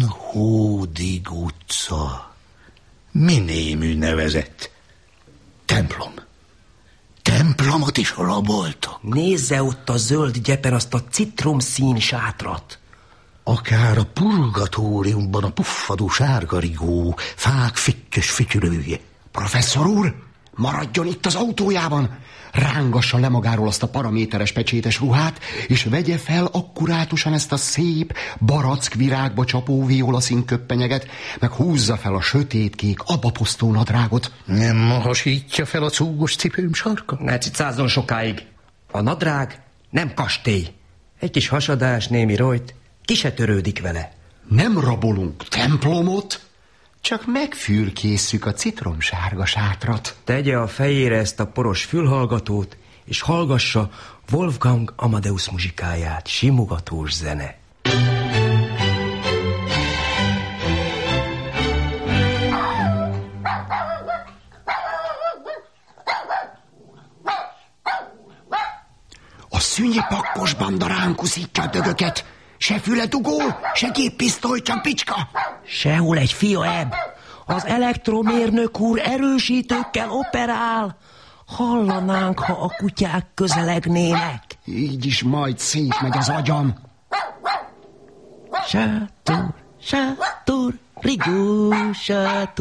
Hódig utca. Mi némű nevezett? Templom. Templomot is raboltak. Nézze ott a zöld gyepen azt a citromszín sátrat. Akár a purgatóriumban a puffadó sárgarigó, fák fittyös fütyülője. Professzor úr, maradjon itt az autójában! Rángassa le magáról azt a paraméteres pecsétes ruhát, és vegye fel akkurátusan ezt a szép, barack virágba csapó violaszín köppenyeget, meg húzza fel a sötétkék abaposztó nadrágot. Nem mahasítja fel a cúgos cipőm sarka? Ne cicázzon sokáig. A nadrág nem kastély. Egy kis hasadás, némi rojt, ki se törődik vele. Nem rabolunk templomot, csak megfürkészük a citromsárga sátrat. Tegye a fejére ezt a poros fülhallgatót, és hallgassa Wolfgang Amadeus muzsikáját, simogatós zene. A szünyi pakkos banda ránk uszítja a dögöket. Se füledugó, se géppisztoly, csampicska. Sehol egy fia ebb. Az elektromérnök úr erősítőkkel operál. Hallanánk, ha a kutyák közelegnének. Így is majd szétmegy az agyam. Sátor, sátor, rigó, sátor.